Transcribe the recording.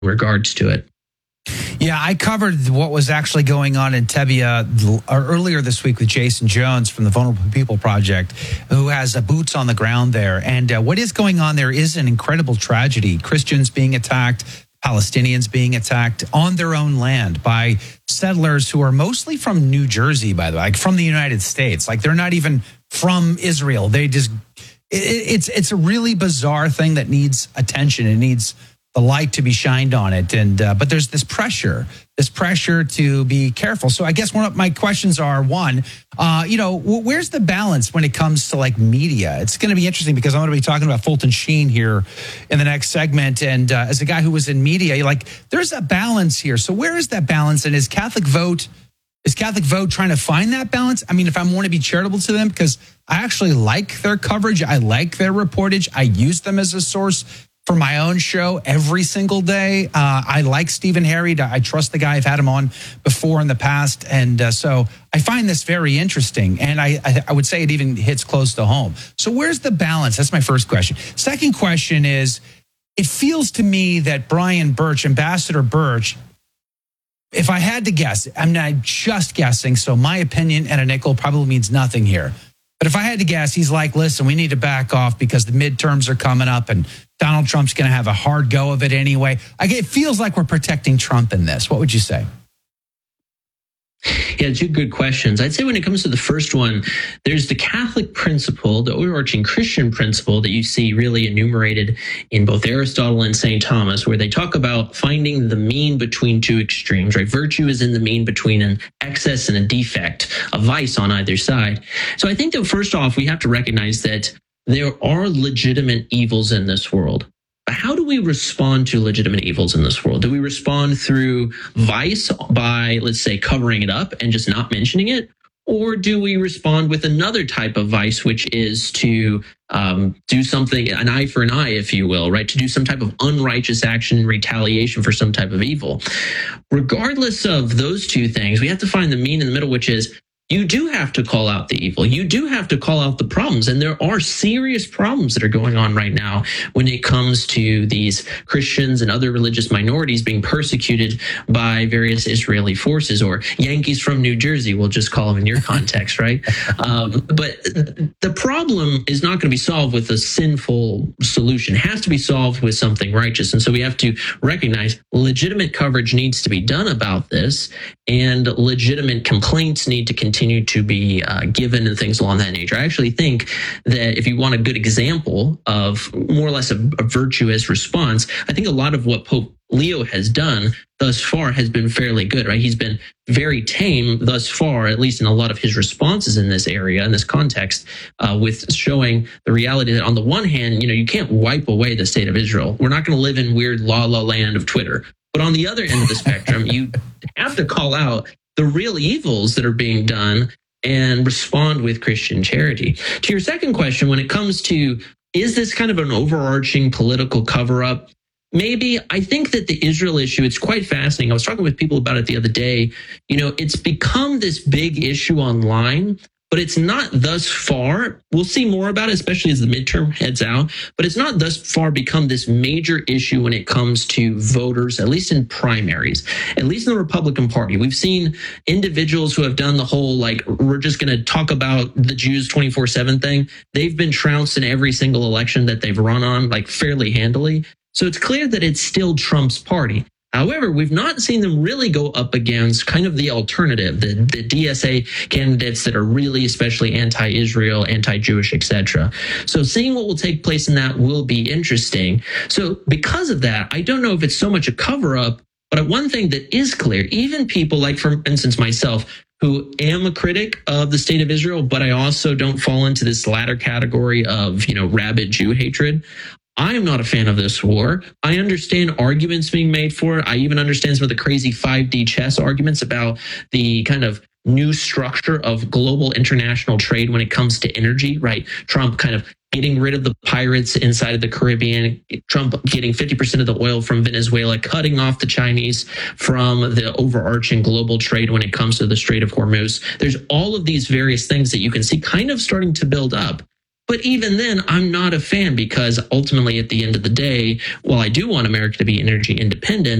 regards to it. Yeah, I covered what was actually going on in Tebia earlier this week with Jason Jones from the Vulnerable People Project, who has boots on the ground there. And what is going on there is an incredible tragedy. Christians being attacked, Palestinians being attacked on their own land by settlers who are mostly from New Jersey, by the way, like from the United States. Like they're not even from Israel. They just, it's a really bizarre thing that needs attention. It needs the light to be shined on it. And but there's this pressure to be careful. So I guess one of my questions are, one, where's the balance when it comes to like media? It's going to be interesting because I'm going to be talking about Fulton Sheen here in the next segment. And as a guy who was in media, there's a balance here. So where is that balance? And is Catholic Vote trying to find that balance? I mean, if I want to be charitable to them, because I actually like their coverage, I like their reportage, I use them as a source for my own show every single day. I like Stephen Harry. I trust the guy. I've had him on before in the past. And so I find this very interesting. And I would say it even hits close to home. So where's the balance? That's my first question. Second question is, it feels to me that Brian Birch, Ambassador Birch, if I had to guess, I'm not just guessing, so my opinion and a nickel probably means nothing here. But if I had to guess, he's like, listen, we need to back off because the midterms are coming up and Donald Trump's going to have a hard go of it anyway. It feels like we're protecting Trump in this. What would you say? Yeah, two good questions. I'd say when it comes to the first one, there's the Catholic principle, the overarching Christian principle that you see really enumerated in both Aristotle and St. Thomas, where they talk about finding the mean between two extremes, right? Virtue is in the mean between an excess and a defect, a vice on either side. So I think that first off, we have to recognize that there are legitimate evils in this world. But how do we respond to legitimate evils in this world? Do we respond through vice by, let's say, covering it up and just not mentioning it? Or do we respond with another type of vice, which is to do something, an eye for an eye, if you will, right? To do some type of unrighteous action in retaliation for some type of evil. Regardless of those two things, we have to find the mean in the middle, which is you do have to call out the evil. You do have to call out the problems. And there are serious problems that are going on right now when it comes to these Christians and other religious minorities being persecuted by various Israeli forces, or Yankees from New Jersey, we'll just call them in your context, right? But the problem is not going to be solved with a sinful solution. It has to be solved with something righteous. And so we have to recognize legitimate coverage needs to be done about this, and legitimate complaints need to continue to be given and things along that nature. I actually think that if you want a good example of more or less a virtuous response, I think a lot of what Pope Leo has done thus far has been fairly good, right? He's been very tame thus far, at least in a lot of his responses in this area, in this context, with showing the reality that on the one hand, you can't wipe away the state of Israel. We're not going to live in weird la-la land of Twitter. But on the other end of the spectrum, you have to call out the real evils that are being done and respond with Christian charity. To your second question, when it comes to, is this kind of an overarching political cover-up? Maybe. I think that the Israel issue, it's quite fascinating. I was talking with people about it the other day. It's become this big issue online, but it's not thus far. We'll see more about it, especially as the midterm heads out. But it's not thus far become this major issue when it comes to voters, at least in primaries, at least in the Republican Party. We've seen individuals who have done the whole, we're just going to talk about the Jews 24/7 thing. They've been trounced in every single election that they've run on, fairly handily. So it's clear that it's still Trump's party. However, we've not seen them really go up against kind of the alternative, the DSA candidates that are really especially anti-Israel, anti-Jewish, etc. So seeing what will take place in that will be interesting. So because of that, I don't know if it's so much a cover-up, but one thing that is clear, even people like, for instance, myself, who am a critic of the state of Israel, but I also don't fall into this latter category of, rabid Jew hatred. I am not a fan of this war. I understand arguments being made for it. I even understand some of the crazy 5D chess arguments about the kind of new structure of global international trade when it comes to energy, right? Trump kind of getting rid of the pirates inside of the Caribbean, Trump getting 50% of the oil from Venezuela, cutting off the Chinese from the overarching global trade when it comes to the Strait of Hormuz. There's all of these various things that you can see kind of starting to build up. But even then, I'm not a fan because ultimately, at the end of the day, while I do want America to be energy independent,